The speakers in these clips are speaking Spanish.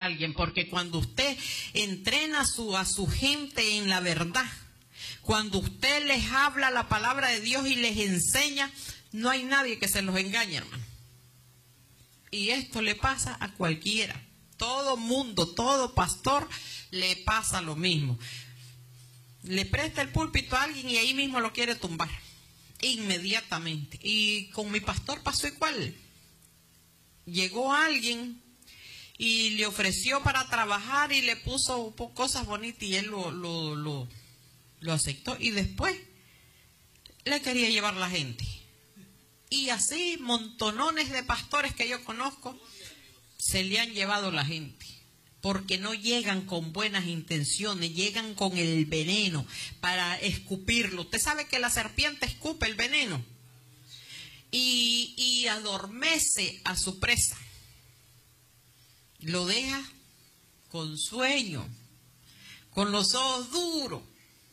alguien, porque cuando usted entrena a su gente en la verdad, cuando usted les habla la palabra de Dios y les enseña, no hay nadie que se los engañe, hermano. Y esto le pasa a cualquiera. Todo mundo, todo pastor le pasa lo mismo. Le presta el púlpito a alguien y ahí mismo lo quiere tumbar. Inmediatamente. Y con mi pastor pasó igual. Llegó alguien y le ofreció para trabajar y le puso cosas bonitas y él lo aceptó. Y después le quería llevar la gente. Y así montonones de pastores que yo conozco se le han llevado la gente. Porque no llegan con buenas intenciones, llegan con el veneno para escupirlo. Usted sabe que la serpiente escupe el veneno y adormece a su presa. Lo deja con sueño, con los ojos duros.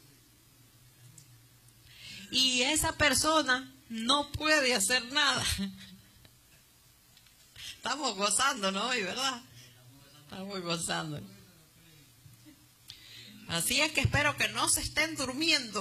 Y esa persona no puede hacer nada. Estamos gozando, ¿no? ¿Y verdad? Estamos gozando. Así es que espero que no se estén durmiendo,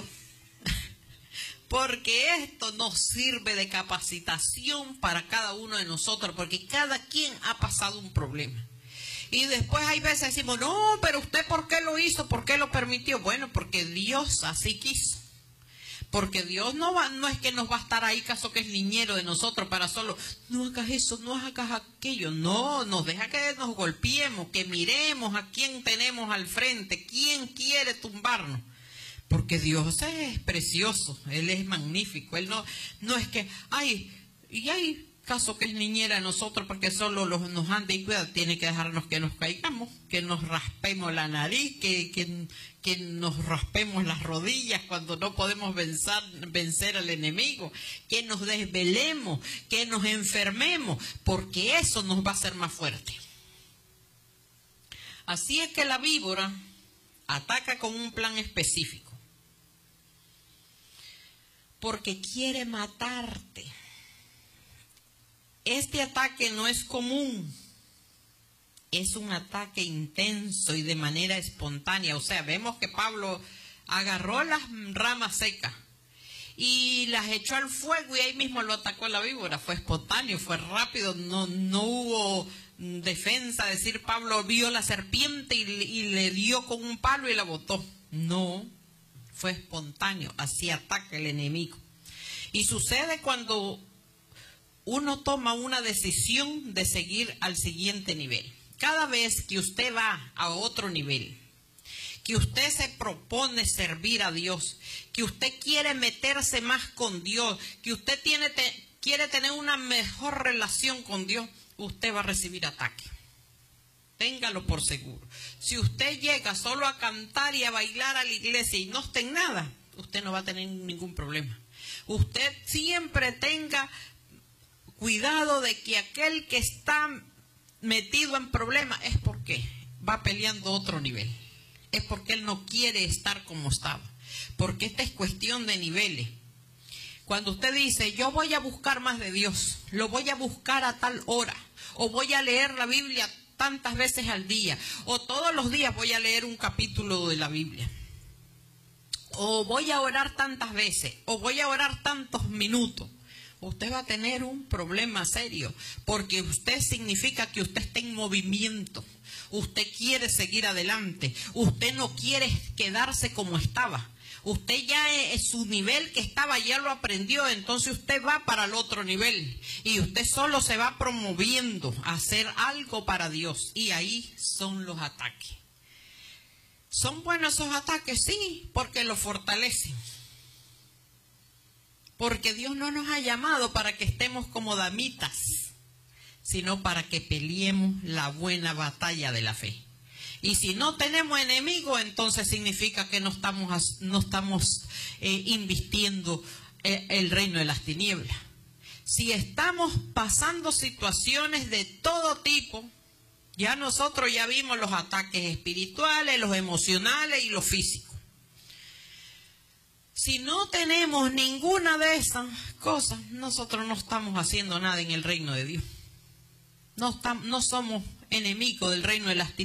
porque esto nos sirve de capacitación para cada uno de nosotros, porque cada quien ha pasado un problema. Y después hay veces decimos, no, pero usted ¿por qué lo hizo? ¿Por qué lo permitió? Bueno, porque Dios así quiso. Porque Dios no es que nos va a estar ahí, caso que es niñero de nosotros para solo, no hagas eso, no hagas aquello. No, nos deja que nos golpeemos, que miremos a quién tenemos al frente, quién quiere tumbarnos. Porque Dios es precioso, Él es magnífico. Él no es que, y hay caso que es niñera de nosotros porque solo nos anda y cuida, tiene que dejarnos que nos caigamos, que nos raspemos la nariz, que nos raspemos las rodillas cuando no podemos vencer al enemigo, que nos desvelemos, que nos enfermemos, porque eso nos va a hacer más fuertes. Así es que la víbora ataca con un plan específico, porque quiere matarte. Este ataque no es común, es un ataque intenso y de manera espontánea. O sea, vemos que Pablo agarró las ramas secas y las echó al fuego y ahí mismo lo atacó la víbora. Fue espontáneo, fue rápido, no hubo defensa. Decir, Pablo vio la serpiente y le dio con un palo y la botó. No, fue espontáneo, así ataca el enemigo. Y sucede cuando uno toma una decisión de seguir al siguiente nivel. Cada vez que usted va a otro nivel, que usted se propone servir a Dios, que usted quiere meterse más con Dios, que usted quiere tener una mejor relación con Dios, usted va a recibir ataque. Téngalo por seguro. Si usted llega solo a cantar y a bailar a la iglesia y no está en nada, usted no va a tener ningún problema. Usted siempre tenga cuidado de que aquel que está metido en problemas es porque va peleando otro nivel. Es porque él no quiere estar como estaba. Porque esta es cuestión de niveles. Cuando usted dice, yo voy a buscar más de Dios, lo voy a buscar a tal hora, o voy a leer la Biblia tantas veces al día, o todos los días voy a leer un capítulo de la Biblia, o voy a orar tantas veces, o voy a orar tantos minutos, usted va a tener un problema serio, porque usted significa que usted está en movimiento, usted quiere seguir adelante, usted no quiere quedarse como estaba, usted ya su nivel que estaba ya lo aprendió, entonces usted va para el otro nivel y usted solo se va promoviendo a hacer algo para Dios, y ahí son los ataques. ¿Son buenos esos ataques? Sí, porque los fortalecen. Porque Dios no nos ha llamado para que estemos como damitas, sino para que peleemos la buena batalla de la fe. Y si no tenemos enemigos, entonces significa que no estamos invirtiendo el reino de las tinieblas. Si estamos pasando situaciones de todo tipo, ya nosotros ya vimos los ataques espirituales, los emocionales y los físicos. Si no tenemos ninguna de esas cosas, nosotros no estamos haciendo nada en el reino de Dios. No somos enemigos del reino de las tinieblas.